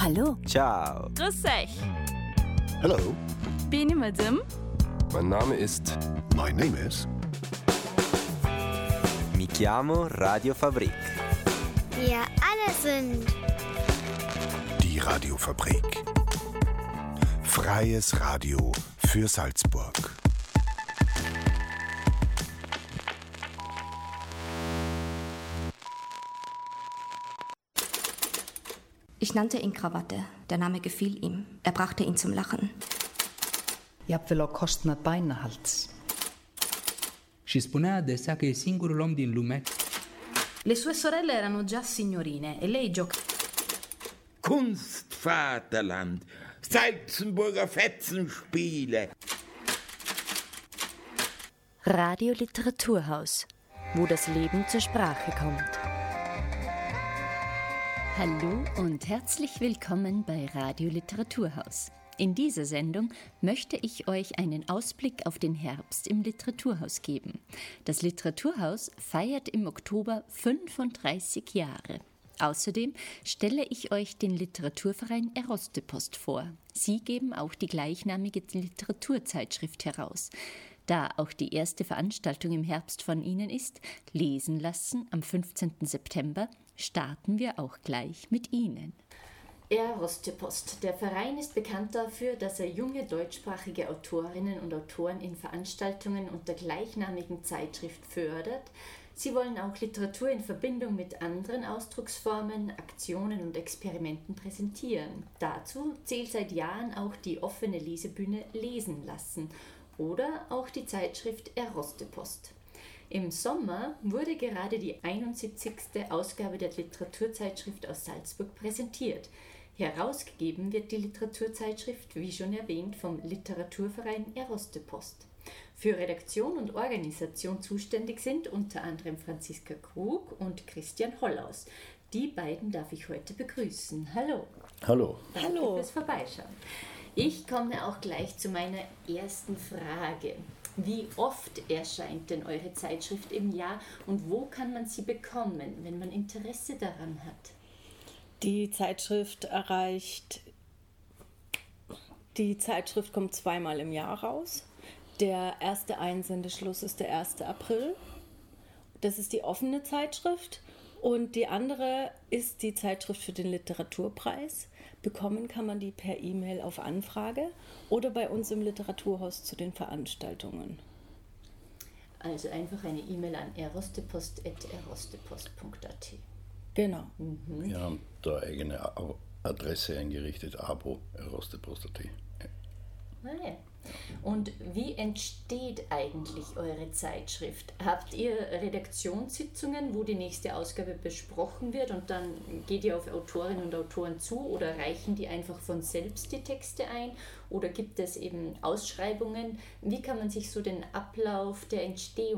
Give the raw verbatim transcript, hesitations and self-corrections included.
Hallo. Ciao. Grüß euch. Hello. Bin ich Madame? Mein Name ist... My name is... Mi chiamo Radio Fabrik. Wir alle sind... Die Radiofabrik. Freies Radio für Salzburg. Ich nannte ihn Krawatte. Der Name gefiel ihm. Er brachte ihn zum Lachen. Jafnvel á kostnað bænahalds. Si spunea de sa che è singolo l'uomo in lume. Le sue sorelle erano già signorine e lei giocava. Kunstvaterland, Salzenburger Fetzenspiele. Radio Literaturhaus, wo das Leben zur Sprache kommt. Hallo und herzlich willkommen bei Radio Literaturhaus. In dieser Sendung möchte ich euch einen Ausblick auf den Herbst im Literaturhaus geben. Das Literaturhaus feiert im Oktober fünfunddreißig Jahre. Außerdem stelle ich euch den Literaturverein Erostepost vor. Sie geben auch die gleichnamige Literaturzeitschrift heraus. Da auch die erste Veranstaltung im Herbst von ihnen ist, Lesen lassen am fünfzehnten September, starten wir auch gleich mit ihnen. Erostepost. Der Verein ist bekannt dafür, dass er junge deutschsprachige Autorinnen und Autoren in Veranstaltungen und der gleichnamigen Zeitschrift fördert. Sie wollen auch Literatur in Verbindung mit anderen Ausdrucksformen, Aktionen und Experimenten präsentieren. Dazu zählt seit Jahren auch die offene Lesebühne Lesen lassen oder auch die Zeitschrift Erostepost. Im Sommer wurde gerade die einundsiebzigste Ausgabe der Literaturzeitschrift aus Salzburg präsentiert. Herausgegeben wird die Literaturzeitschrift, wie schon erwähnt, vom Literaturverein Erostepost. Für Redaktion und Organisation zuständig sind unter anderem Franziska Krug und Christian Hollaus. Die beiden darf ich heute begrüßen. Hallo. Hallo. Danke fürs Vorbeischauen. Ich komme auch gleich zu meiner ersten Frage. Wie oft erscheint denn eure Zeitschrift im Jahr und wo kann man sie bekommen, wenn man Interesse daran hat? Die Zeitschrift erreicht, die Zeitschrift kommt zweimal im Jahr raus. Der erste Einsendeschluss ist der erste April. Das ist die offene Zeitschrift. Und die andere ist die Zeitschrift für den Literaturpreis. Bekommen kann man die per E-Mail auf Anfrage oder bei uns im Literaturhaus zu den Veranstaltungen. Also einfach eine E-Mail an erostepost at erostepost punkt a t. Genau. Mhm. Wir haben da eigene Adresse eingerichtet, abo erostepost punkt a t. Ah, ja. Und wie entsteht eigentlich eure Zeitschrift? Habt ihr Redaktionssitzungen, wo die nächste Ausgabe besprochen wird und dann geht ihr auf Autorinnen und Autoren zu oder reichen die einfach von selbst die Texte ein oder gibt es eben Ausschreibungen? Wie kann man sich so den Ablauf der Entstehung